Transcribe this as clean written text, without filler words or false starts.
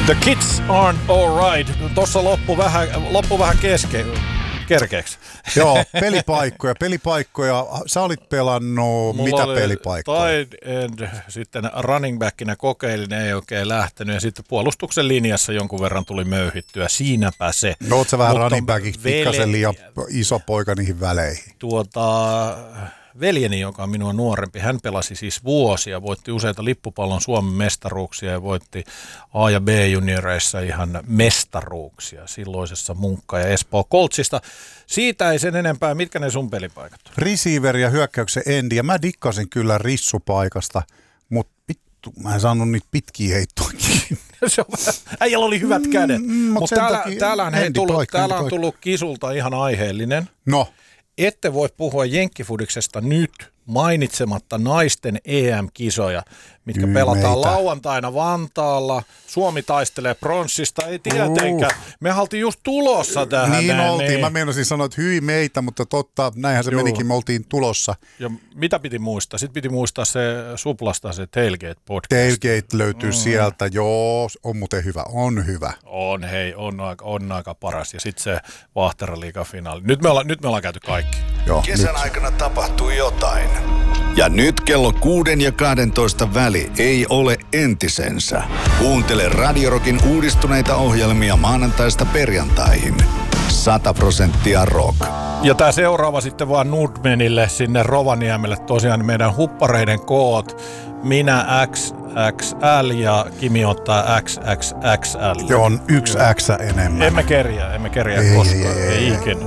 The Kids Aren't Alright. Tuossa loppu vähän kerkeeksi. Joo, pelipaikkoja. Sä olit pelannut mitä pelipaikkoja? Tight end, sitten running backinä kokeilin, ei oikein lähtenyt. Ja sitten puolustuksen linjassa jonkun verran tuli möyhittyä. Siinäpä se. No oot sä vähän running backiksi pikkasen liian iso poika niihin väleihin? Veljeni, joka on minua nuorempi, hän pelasi siis vuosia, voitti useita lippupallon Suomen mestaruuksia ja voitti A- ja B-junioreissa ihan mestaruuksia silloisessa Munkka- ja Espoo Coltsista. Siitä ei sen enempää. Mitkä ne sun pelipaikat on? Receiver ja hyökkäyksen endi, ja mä dikkasin kyllä rissupaikasta, mutta vittu, mä en saanut niitä pitkiä heittoakin. Äijällä oli hyvät kädet, mutta täällä on tullut kisulta ihan aiheellinen. No. Ette voi puhua jenkkifudiksesta nyt mainitsematta naisten EM-kisoja, mitkä pelataan lauantaina Vantaalla. Suomi taistelee pronssista, ei tietenkään. Me oltiin just tulossa tähän. Niin oltiin, mä meinasin sanoa, että hyi meitä, mutta totta, näinhän se menikin, me oltiin tulossa. Ja mitä piti muistaa? Sitten piti muistaa se Suplasta se Tailgate podcast. Tailgate löytyy sieltä, joo, on muuten hyvä, on hyvä. On aika paras. Ja sitten se Vahteraliiga-finaali. Nyt me ollaan käyty kaikki. Joo, kesän aikana tapahtuu jotain. Ja nyt kello 6 ja 12 väli ei ole entisensä. Kuuntele Radio Rockin uudistuneita ohjelmia maanantaista perjantaihin. 100% rock. Ja tää seuraava sitten vaan Nordmenille sinne Rovaniemelle. Tosiaan meidän huppareiden koot. Minä XXL ja Kimi ottaa XXXL. Joo, on yksi X enemmän. Emme kerjää koskaan. Ei ikinä.